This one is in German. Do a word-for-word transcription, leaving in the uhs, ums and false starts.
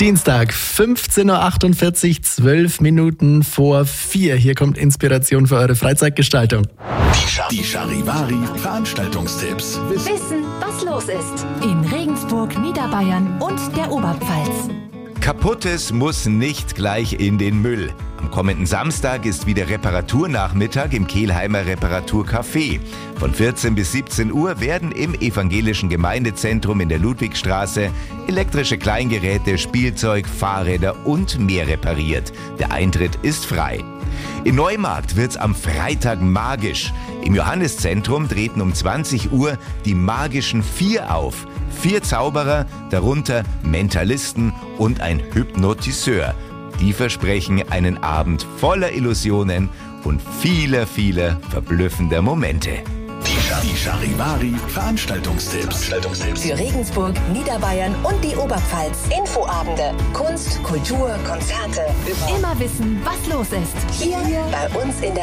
Dienstag, fünfzehn Uhr achtundvierzig, zwölf Minuten vor vier. Hier kommt Inspiration für eure Freizeitgestaltung. Die Charivari Veranstaltungstipps. Wissen, was los ist. In Regensburg, Niederbayern und der Oberpfalz. Kaputtes muss nicht gleich in den Müll. Am kommenden Samstag ist wieder Reparaturnachmittag im Kelheimer Reparaturcafé. Von vierzehn bis siebzehn Uhr werden im evangelischen Gemeindezentrum in der Ludwigstraße elektrische Kleingeräte, Spielzeug, Fahrräder und mehr repariert. Der Eintritt ist frei. In Neumarkt wird's am Freitag magisch. Im Johanniszentrum treten um zwanzig Uhr die magischen Vier auf. Vier Zauberer, darunter Mentalisten und ein Hypnotiseur. Die versprechen einen Abend voller Illusionen und vieler, vieler verblüffender Momente. Die Charivari Veranstaltungstipps. Für Regensburg, Niederbayern und die Oberpfalz. Infoabende, Kunst, Kultur, Konzerte. Immer wissen, was los ist. Hier bei uns in der